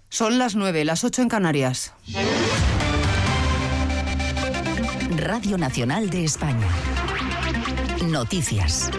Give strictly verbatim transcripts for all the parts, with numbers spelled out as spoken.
Son las nueve, las ocho en Canarias. Radio Nacional de España. Noticias.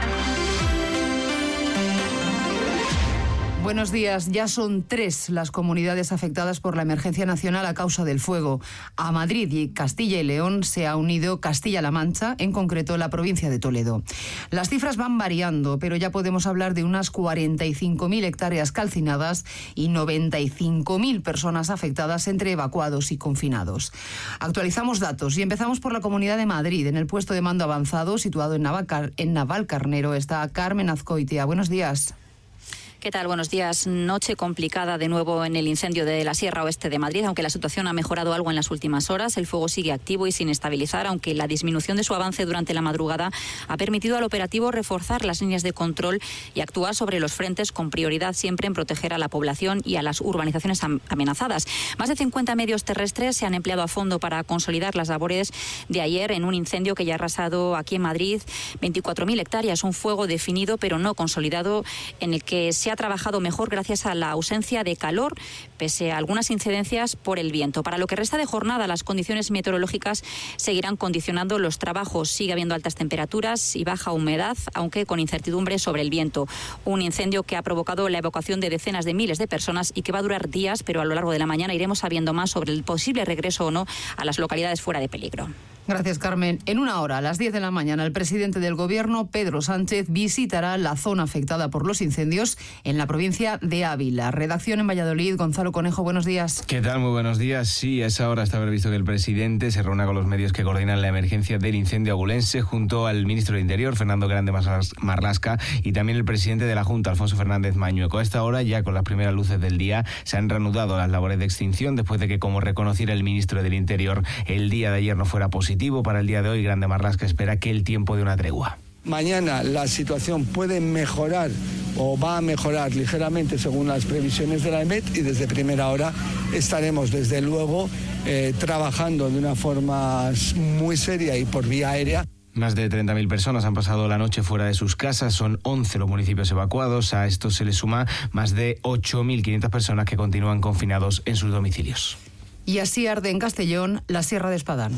Buenos días. Ya son tres las comunidades afectadas por la emergencia nacional a causa del fuego. A Madrid y Castilla y León se ha unido Castilla-La Mancha, en concreto la provincia de Toledo. Las cifras van variando, pero ya podemos hablar de unas cuarenta y cinco mil hectáreas calcinadas y noventa y cinco mil personas afectadas entre evacuados y confinados. Actualizamos datos y empezamos por la Comunidad de Madrid. En el puesto de mando avanzado, situado en Naval, en Navalcarnero, está Carmen Azcoitia. Buenos días. ¿Qué tal? Buenos días. Noche complicada de nuevo en el incendio de la Sierra Oeste de Madrid, aunque la situación ha mejorado algo en las últimas horas. El fuego sigue activo y sin estabilizar, aunque la disminución de su avance durante la madrugada ha permitido al operativo reforzar las líneas de control y actuar sobre los frentes, con prioridad siempre en proteger a la población y a las urbanizaciones amenazadas. Más de cincuenta medios terrestres se han empleado a fondo para consolidar las labores de ayer en un incendio que ya ha arrasado aquí en Madrid veinticuatro mil hectáreas. Un fuego definido pero no consolidado, en el que se ha trabajado mejor gracias a la ausencia de calor, pese a algunas incidencias por el viento. Para lo que resta de jornada, las condiciones meteorológicas seguirán condicionando los trabajos. Sigue habiendo altas temperaturas y baja humedad, aunque con incertidumbre sobre el viento. Un incendio que ha provocado la evacuación de decenas de miles de personas y que va a durar días, pero a lo largo de la mañana iremos sabiendo más sobre el posible regreso o no a las localidades fuera de peligro. Gracias, Carmen. En una hora, a las diez de la mañana, el presidente del Gobierno, Pedro Sánchez, visitará la zona afectada por los incendios en la provincia de Ávila. Redacción en Valladolid. Gonzalo Conejo, buenos días. ¿Qué tal? Muy buenos días. Sí, a esa hora está previsto que el presidente se reúna con los medios que coordinan la emergencia del incendio abulense, junto al ministro de Interior, Fernando Grande Marlasca, y también el presidente de la Junta, Alfonso Fernández Mañueco. A esta hora, ya con las primeras luces del día, se han reanudado las labores de extinción después de que, como reconociera el ministro del Interior, el día de ayer no fuera positivo. Para el día de hoy, Grande Marlasca espera que el tiempo de una tregua. Mañana la situación puede mejorar o va a mejorar ligeramente según las previsiones de la EMET, y desde primera hora estaremos desde luego eh, trabajando de una forma muy seria y por vía aérea. Más de treinta mil personas han pasado la noche fuera de sus casas, son once los municipios evacuados. A esto se le suma más de ocho mil quinientas personas que continúan confinados en sus domicilios. Y así arde en Castellón la Sierra de Espadán.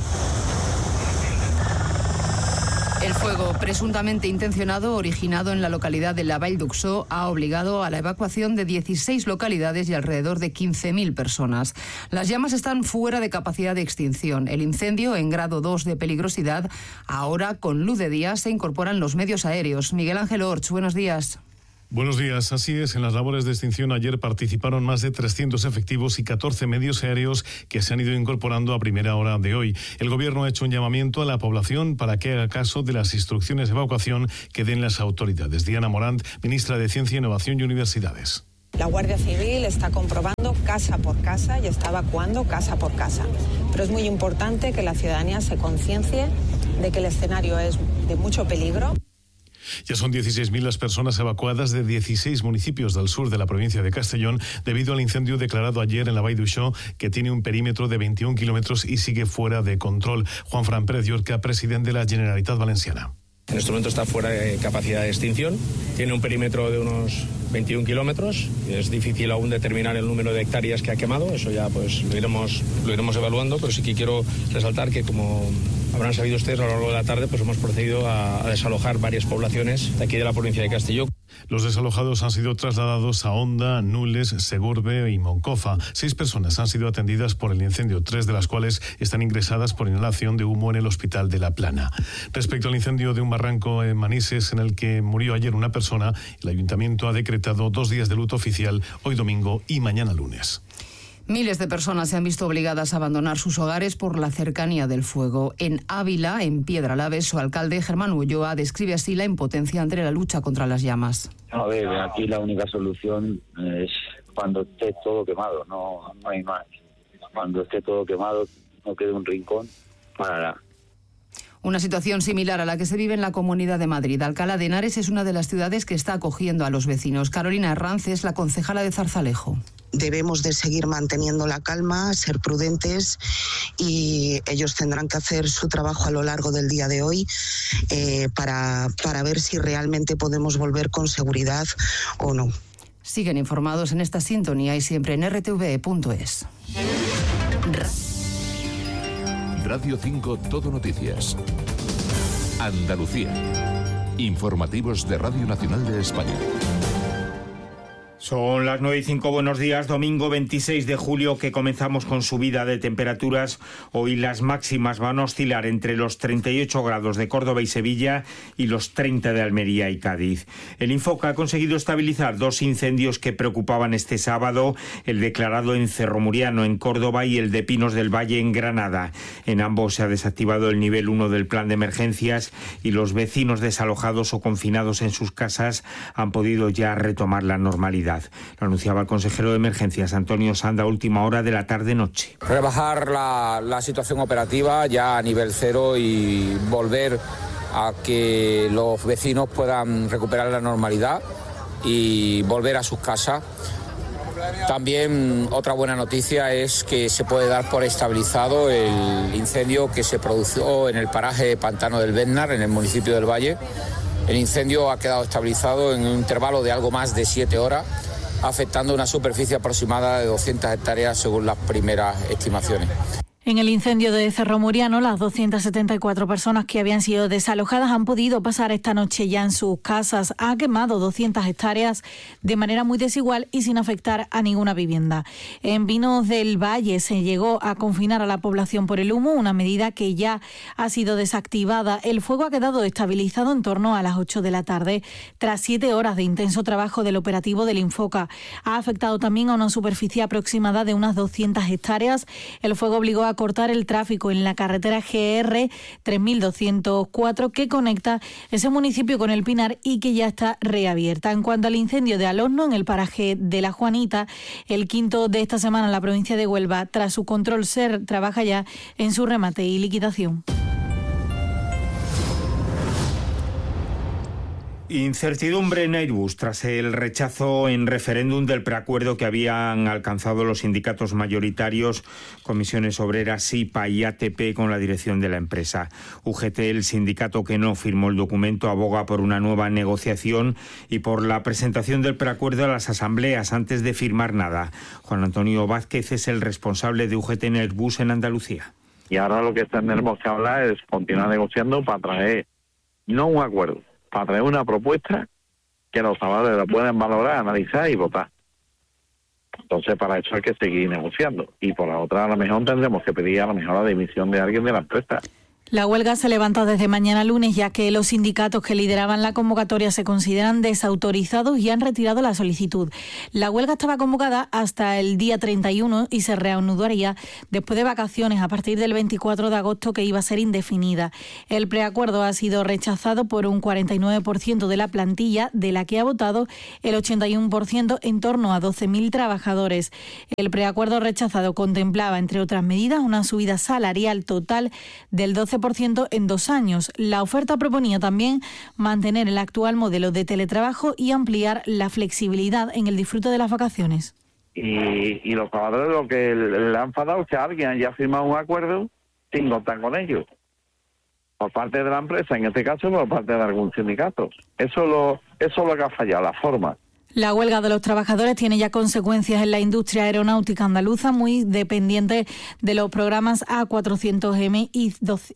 El fuego, presuntamente intencionado, originado en la localidad de la Vall d'Uxó, ha obligado a la evacuación de dieciséis localidades y alrededor de quince mil personas. Las llamas están fuera de capacidad de extinción. El incendio, en grado dos de peligrosidad, ahora con luz de día se incorporan los medios aéreos. Miguel Ángel Orch, buenos días. Buenos días. Así es, en las labores de extinción ayer participaron más de trescientos efectivos y catorce medios aéreos que se han ido incorporando a primera hora de hoy. El Gobierno ha hecho un llamamiento a la población para que haga caso de las instrucciones de evacuación que den las autoridades. Diana Morant, ministra de Ciencia, Innovación y Universidades. La Guardia Civil está comprobando casa por casa y está evacuando casa por casa. Pero es muy importante que la ciudadanía se conciencie de que el escenario es de mucho peligro. Ya son dieciséis mil las personas evacuadas de dieciséis municipios del sur de la provincia de Castellón debido al incendio declarado ayer en la Vall d'Uxó, que tiene un perímetro de veintiún kilómetros y sigue fuera de control. Juanfran Pérez Llorca, presidente de la Generalitat Valenciana. En este momento está fuera de capacidad de extinción, tiene un perímetro de unos veintiún kilómetros, es difícil aún determinar el número de hectáreas que ha quemado, eso ya pues lo iremos, lo iremos evaluando, pero sí que quiero resaltar que, como habrán sabido ustedes, a lo largo de la tarde pues hemos procedido a, a desalojar varias poblaciones de aquí de la provincia de Castellón. Los desalojados han sido trasladados a Onda, Nules, Segurbe y Moncofa. Seis personas han sido atendidas por el incendio, tres de las cuales están ingresadas por inhalación de humo en el hospital de La Plana. Respecto al incendio de un barranco en Manises, en el que murió ayer una persona, el ayuntamiento ha decretado dos días de luto oficial, hoy domingo y mañana lunes. Miles de personas se han visto obligadas a abandonar sus hogares por la cercanía del fuego. En Ávila, en Piedralaves, su alcalde, Germán Ulloa, describe así la impotencia ante la lucha contra las llamas. A ver, aquí la única solución es cuando esté todo quemado, no, no hay más. Cuando esté todo quemado, no quede un rincón para nada. Una situación similar a la que se vive en la Comunidad de Madrid. Alcalá de Henares es una de las ciudades que está acogiendo a los vecinos. Carolina Herranz es la concejala de Zarzalejo. Debemos de seguir manteniendo la calma, ser prudentes, y ellos tendrán que hacer su trabajo a lo largo del día de hoy eh, para, para ver si realmente podemos volver con seguridad o no. Siguen informados en esta sintonía y siempre en r t v punto es. Radio cinco Todo Noticias. Andalucía. Informativos de Radio Nacional de España. Son las nueve y cinco, buenos días, domingo veintiséis de julio, que comenzamos con subida de temperaturas. Hoy las máximas van a oscilar entre los treinta y ocho grados de Córdoba y Sevilla y los treinta de Almería y Cádiz. El Infoca ha conseguido estabilizar dos incendios que preocupaban este sábado, el declarado en Cerro-Muriano, en Córdoba, y el de Pinos del Valle, en Granada. En ambos se ha desactivado el nivel uno del plan de emergencias y los vecinos desalojados o confinados en sus casas han podido ya retomar la normalidad. Lo anunciaba el consejero de Emergencias, Antonio Sanda, a última hora de la tarde-noche. Rebajar la, la situación operativa ya a nivel cero y volver a que los vecinos puedan recuperar la normalidad y volver a sus casas. También otra buena noticia es que se puede dar por estabilizado el incendio que se produjo en el paraje Pantano del Bednar, en el municipio del Valle. El incendio ha quedado estabilizado en un intervalo de algo más de siete horas, afectando una superficie aproximada de doscientas hectáreas según las primeras estimaciones. En el incendio de Cerro-Muriano, las doscientas setenta y cuatro personas que habían sido desalojadas han podido pasar esta noche ya en sus casas. Ha quemado doscientas hectáreas de manera muy desigual y sin afectar a ninguna vivienda. En Pinos del Valle se llegó a confinar a la población por el humo, una medida que ya ha sido desactivada. El fuego ha quedado estabilizado en torno a las ocho de la tarde, tras siete horas de intenso trabajo del operativo del Infoca. Ha afectado también a una superficie aproximada de unas doscientas hectáreas. El fuego obligó a cortar el tráfico en la carretera G R tres mil doscientos cuatro que conecta ese municipio con el Pinar y que ya está reabierta. En cuanto al incendio de Alhorno, en el paraje de La Juanita, el quinto de esta semana en la provincia de Huelva, tras su control, se trabaja ya en su remate y liquidación. Incertidumbre en Airbus tras el rechazo en referéndum del preacuerdo que habían alcanzado los sindicatos mayoritarios, Comisiones Obreras, SIPA y A T P con la dirección de la empresa. U G T, el sindicato que no firmó el documento, aboga por una nueva negociación y por la presentación del preacuerdo a las asambleas antes de firmar nada. Juan Antonio Vázquez es el responsable de U G T en Airbus en Andalucía. Y ahora lo que tenemos que hablar es continuar negociando para traer no un acuerdo, para traer una propuesta que los trabajadores la puedan valorar, analizar y votar. Entonces, para eso hay que seguir negociando. Y por la otra, a lo mejor tendremos que pedir a lo mejor la dimisión de alguien de la empresa. La huelga se levanta desde mañana lunes, ya que los sindicatos que lideraban la convocatoria se consideran desautorizados y han retirado la solicitud. La huelga estaba convocada hasta el día treinta y uno y se reanudaría después de vacaciones a partir del veinticuatro de agosto, que iba a ser indefinida. El preacuerdo ha sido rechazado por un cuarenta y nueve por ciento de la plantilla, de la que ha votado el ochenta y uno por ciento, en torno a doce mil trabajadores. El preacuerdo rechazado contemplaba, entre otras medidas, una subida salarial total del doce por ciento en dos años. La oferta proponía también mantener el actual modelo de teletrabajo y ampliar la flexibilidad en el disfrute de las vacaciones. Y, y los trabajadores lo que le han faltado es que alguien haya firmado un acuerdo sin contar con ellos. Por parte de la empresa, en este caso, por parte de algún sindicato. Eso, lo, eso es lo que ha fallado, la forma. La huelga de los trabajadores tiene ya consecuencias en la industria aeronáutica andaluza, muy dependiente de los programas A cuatrocientos eme y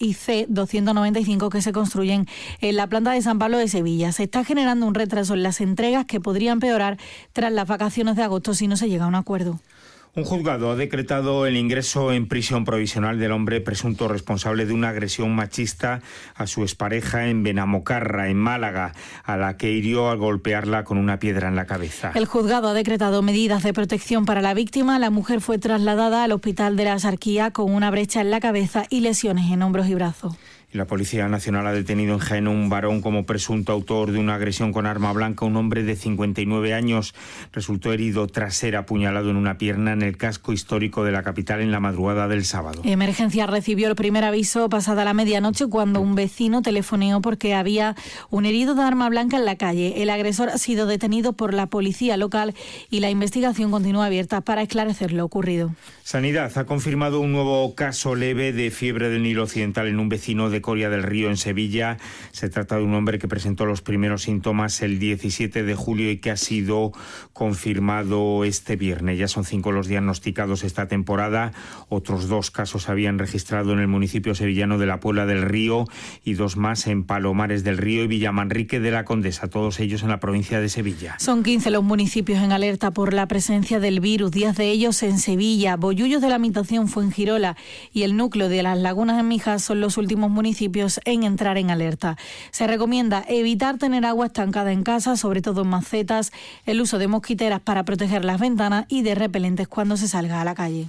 C doscientos noventa y cinco que se construyen en la planta de San Pablo de Sevilla. Se está generando un retraso en las entregas que podría empeorar tras las vacaciones de agosto si no se llega a un acuerdo. Un juzgado ha decretado el ingreso en prisión provisional del hombre presunto responsable de una agresión machista a su expareja en Benamocarra, en Málaga, a la que hirió al golpearla con una piedra en la cabeza. El juzgado ha decretado medidas de protección para la víctima. La mujer fue trasladada al hospital de la Axarquía con una brecha en la cabeza y lesiones en hombros y brazos. Y la Policía Nacional ha detenido en Jaén un varón como presunto autor de una agresión con arma blanca. Un hombre de cincuenta y nueve años resultó herido tras ser apuñalado en una pierna en el casco histórico de la capital en la madrugada del sábado. Emergencia recibió el primer aviso pasada la medianoche cuando un vecino telefoneó porque había un herido de arma blanca en la calle. El agresor ha sido detenido por la policía local y la investigación continúa abierta para esclarecer lo ocurrido. Sanidad ha confirmado un nuevo caso leve de fiebre del Nilo Occidental en un vecino de de Coria del Río, en Sevilla. Se trata de un hombre que presentó los primeros síntomas el diecisiete de julio y que ha sido confirmado este viernes. Ya son cinco los diagnosticados esta temporada. Otros dos casos se habían registrado en el municipio sevillano de la Puebla del Río y dos más en Palomares del Río y Villamanrique de la Condesa, todos ellos en la provincia de Sevilla. Son quince los municipios en alerta por la presencia del virus, diez de ellos en Sevilla. Bollullos de la Mitación, Fuengirola y el núcleo de Las Lagunas en Mijas son los últimos municipios en entrar en alerta. Se recomienda evitar tener agua estancada en casa, sobre todo en macetas, el uso de mosquiteras para proteger las ventanas y de repelentes cuando se salga a la calle.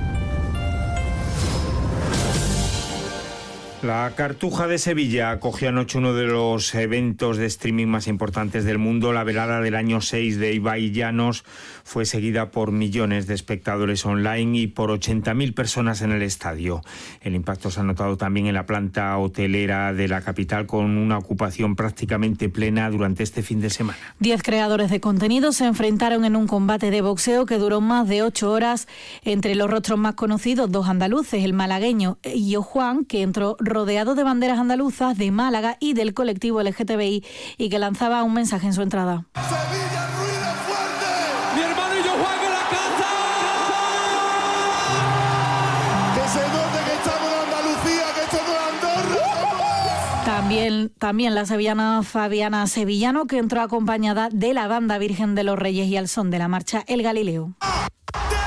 La Cartuja de Sevilla acogió anoche uno de los eventos de streaming más importantes del mundo. La velada del año seis de Ibai Llanos fue seguida por millones de espectadores online y por ochenta mil personas en el estadio. El impacto se ha notado también en la planta hotelera de la capital, con una ocupación prácticamente plena durante este fin de semana. Diez creadores de contenido se enfrentaron en un combate de boxeo que duró más de ocho horas. Entre los rostros más conocidos, dos andaluces, el malagueño Illo Juan, que entró rodeado de banderas andaluzas de Málaga y del colectivo L G T B I y que lanzaba un mensaje en su entrada. ¡Sevilla, ruido fuerte! ¡Mi hermano y yo juego en la casa! ¡Que se note que estamos en Andalucía, que esto no es Andorra! También, también la sevillana Fabiana Sevillano, que entró acompañada de la banda Virgen de los Reyes y al son de la marcha El Galileo.